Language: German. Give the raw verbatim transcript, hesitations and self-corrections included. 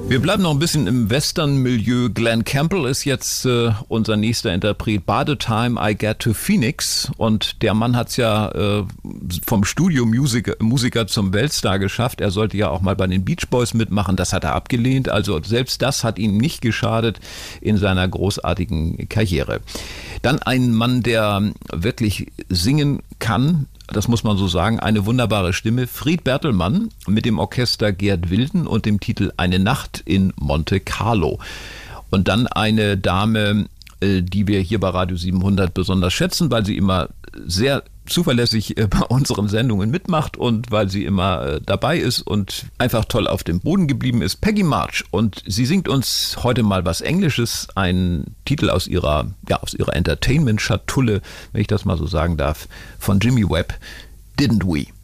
Wir bleiben noch ein bisschen im Western-Milieu. Glenn Campbell ist jetzt äh, unser nächster Interpret. By the time I get to Phoenix. Und der Mann hat es ja äh, vom Studio-Musiker Musiker zum Weltstar geschafft. Er sollte ja auch mal bei den Beach Boys mitmachen. Das hat er abgelehnt. Also selbst das hat ihm nicht geschadet in seiner großartigen Karriere. Dann ein Mann, der wirklich singen kann. Das muss man so sagen, eine wunderbare Stimme. Fried Bertelmann mit dem Orchester Gerd Wilden und dem Titel Eine Nacht in Monte Carlo. Und dann eine Dame, die wir hier bei Radio siebenhundert besonders schätzen, weil sie immer sehr zuverlässig bei unseren Sendungen mitmacht und weil sie immer dabei ist und einfach toll auf dem Boden geblieben ist. Peggy March. Und sie singt uns heute mal was Englisches, einen Titel aus ihrer, ja, aus ihrer Entertainment-Schatulle, wenn ich das mal so sagen darf, von Jimmy Webb, Didn't We?